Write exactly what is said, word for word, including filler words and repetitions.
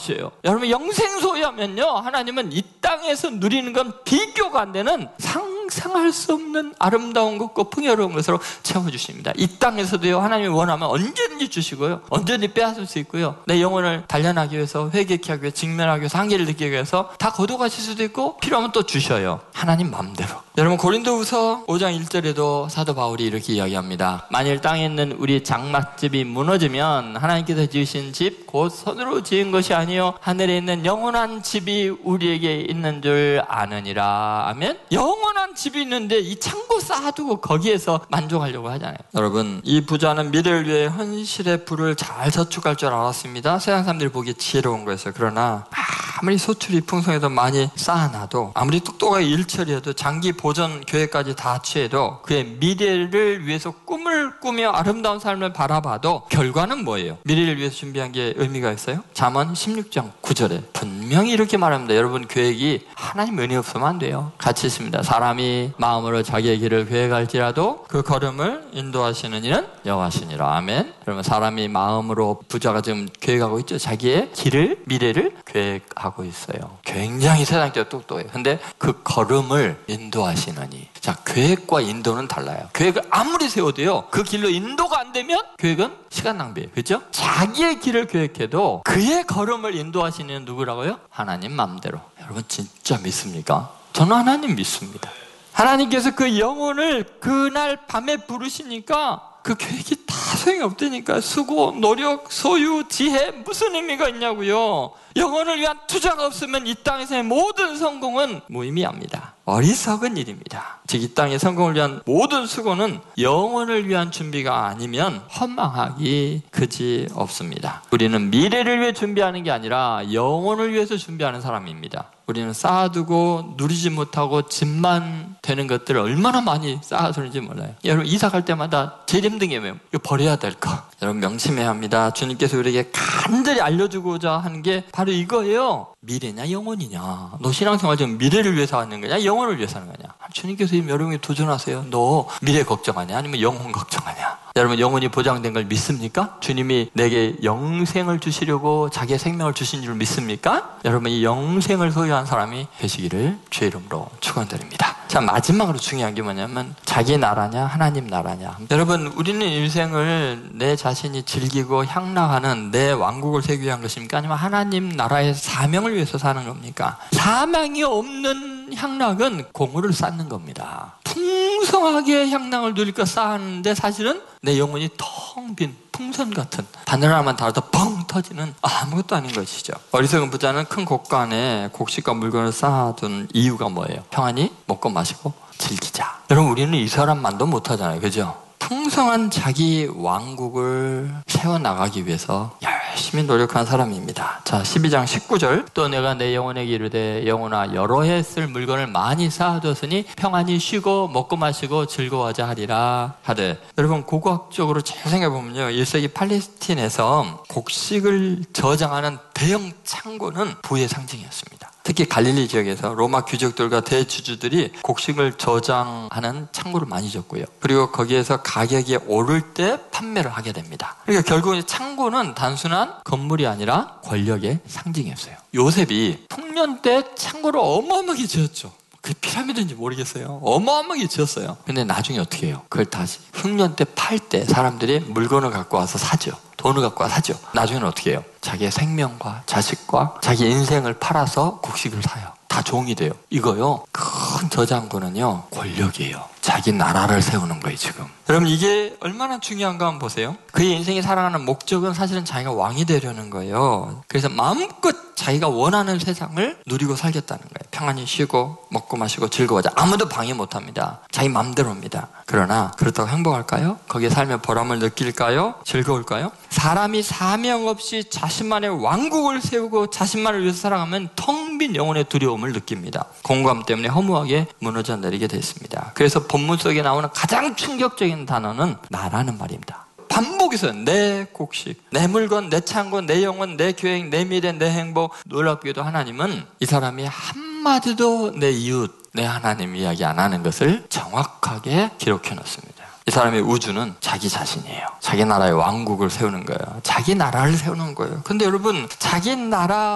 것이에요. 여러분, 영생 소유하면요, 하나님은 이 땅에서 누리는 건 비교가 안 되는 상상할 수 없는 아름다운 것과 풍요로운 것으로 채워주십니다. 이 땅에서도요, 하나님이 원하면 언제든지 주시고요, 언제든지 빼앗을 수 있고요, 내 영혼을 단련하기 위해서, 회개케 하기 위해서, 직면하기 위해서, 한계를 느끼기 위해서 다 거둬가실 수도 있고, 필요하면 또 주셔요. 하나님 마음대로. 여러분, 고린도후서 오 장 일 절에도 사도 바울이 이렇게 이야기합니다. 만일 땅에 있는 우리 장막집이 무너지면 하나님께서 지으신 집 곧 손으로 지은 것이 아니요 하늘에 있는 영원한 집이 우리에게 있는 줄 아느니라. 아멘. 영원한 집이 있는데 이 창고 쌓아두고 거기에서 만족하려고 하잖아요. 여러분, 이 부자는 미래를 위해 현실의 부를 잘 저축할 줄 알았습니다. 세상 사람들이 보기에 지혜로운 거였어요. 그러나 아무리 소출이 풍성해도 많이 쌓아놔도, 아무리 똑똑하게 일처리해도, 장기 보전 계획까지 다 취해도, 그의 미래를 위해서 꿈을 꾸며 아름다운 삶을 바라봐도 결과는 뭐예요? 미래를 위해서 준비한 게 의미가 있어요? 잠언 십육 장 구 절에 분명히 이렇게 말합니다. 여러분, 계획이 하나님 은혜 없으면 안 돼요. 같이 있습니다. 사람이 마음으로 자기의 길을 계획할지라도 그 걸음을 인도하시는 이는 여호와시니라. 아멘. 여러분, 사람이 마음으로, 부자가 지금 계획하고 있죠. 자기의 길을, 미래를 계획하고 있어요. 굉장히 세상적으로 똑똑해요. 근데 그 걸음을 인도하시느니. 자, 계획과 인도는 달라요. 계획을 아무리 세워도요, 그 길로 인도가 안 되면 계획은 시간 낭비예요. 그렇죠? 자기의 길을 계획해도 그의 걸음을 인도하시는 누구라고요? 하나님 맘대로. 여러분, 진짜 믿습니까? 저는 하나님 믿습니다. 하나님께서 그 영혼을 그날 밤에 부르시니까 그 계획이 다 소용이 없다니까. 수고, 노력, 소유, 지혜, 무슨 의미가 있냐고요. 영혼을 위한 투자가 없으면 이 땅에서의 모든 성공은 무의미합니다. 어리석은 일입니다. 즉, 이 땅의 성공을 위한 모든 수고는 영혼을 위한 준비가 아니면 허망하기 그지 없습니다. 우리는 미래를 위해 준비하는 게 아니라 영혼을 위해서 준비하는 사람입니다. 우리는 쌓아두고 누리지 못하고 집만 되는 것들을 얼마나 많이 쌓아두는지 몰라요. 여러분, 이사 갈 때마다 제일 힘든 게 뭐예요? 이거 버려야 될 거. 여러분, 명심해야 합니다. 주님께서 우리에게 간절히 알려주고자 하는 게 바로 이거예요. 미래냐 영혼이냐. 너 신앙생활 지금 미래를 위해서 하는 거냐, 영혼을 위해서 하는 거냐. 주님께서 지금 여러분이 도전하세요. 너 미래 걱정하냐, 아니면 영혼 걱정하냐. 여러분, 영혼이 보장된 걸 믿습니까? 주님이 내게 영생을 주시려고 자기의 생명을 주신 줄 믿습니까? 여러분, 이 영생을 소유한 사람이 되시기를 주의 이름으로 축원드립니다. 자, 마지막으로 중요한 게 뭐냐면 자기 나라냐 하나님 나라냐. 여러분, 우리는 인생을 내 자신이 즐기고 향락하는 내 왕국을 세우기 위한 것입니까? 아니면 하나님 나라의 사명을 위해서 사는 겁니까? 사명이 없는 향락은 공으를 쌓는 겁니다. 풍성하게 향락을 누릴까 쌓았는데 사실은 내 영혼이 텅 빈 풍선 같은, 바늘 하나만 닿아도 뻥 터지는 아무것도 아닌 것이죠. 어리석은 부자는 큰 곡간 안에 곡식과 물건을 쌓아둔 이유가 뭐예요? 평안히 먹고 마시고 즐기자. 여러분, 우리는 이 사람만도 못하잖아요. 그죠? 풍성한 자기 왕국을 세워나가기 위해서 열심히 노력한 사람입니다. 자, 십이 장 십구 절. 또 내가 내 영혼에게 이르되 영혼아, 여러 해 쓸 물건을 많이 쌓아두었으니 평안히 쉬고 먹고 마시고 즐거워하자 하리라 하되. 여러분, 고고학적으로 잘 생각해보면요, 일 세기 팔레스틴에서 곡식을 저장하는 대형 창고는 부의 상징이었습니다. 특히 갈릴리 지역에서 로마 귀족들과 대주주들이 곡식을 저장하는 창고를 많이 졌고요. 그리고 거기에서 가격이 오를 때 판매를 하게 됩니다. 그러니까 결국 창고는 단순한 건물이 아니라 권력의 상징이었어요. 요셉이 풍년 때 창고를 어마어마하게 지었죠. 그 피라미드인지 모르겠어요. 어마어마하게 지었어요. 근데 나중에 어떻게 해요? 그걸 다시 흉년 때 팔 때 사람들이 물건을 갖고 와서 사죠. 돈을 갖고 와서 사죠. 나중에는 어떻게 해요? 자기의 생명과 자식과 자기 인생을 팔아서 곡식을 사요. 다 종이 돼요. 이거요, 큰 저장고는요, 권력이에요. 자기 나라를 세우는 거예요, 지금. 여러분, 이게 얼마나 중요한가 한번 보세요. 그의 인생이 살아가는 목적은 사실은 자기가 왕이 되려는 거예요. 그래서 마음껏 자기가 원하는 세상을 누리고 살겠다는 거예요. 평안히 쉬고 먹고 마시고 즐거워하자. 아무도 방해 못합니다. 자기 마음대로입니다. 그러나 그렇다고 행복할까요? 거기에 살면 보람을 느낄까요? 즐거울까요? 사람이 사명 없이 자신만의 왕국을 세우고 자신만을 위해서 살아가면 텅 빈 영혼의 두려움을 느낍니다. 공감 때문에 허무하게 무너져 내리게 됐습니다. 그래서 본문 속에 나오는 가장 충격적인 단어는 나라는 말입니다. 반복해서 내 곡식, 내 물건, 내 창고, 내 영혼, 내 계획, 내 미래, 내 행복. 놀랍게도 하나님은 이 사람이 한마디도 내 이웃, 내 하나님 이야기 안 하는 것을 정확하게 기록해 놓습니다. 이 사람의 우주는 자기 자신이에요. 자기 나라의 왕국을 세우는 거예요. 자기 나라를 세우는 거예요. 근데 여러분, 자기 나라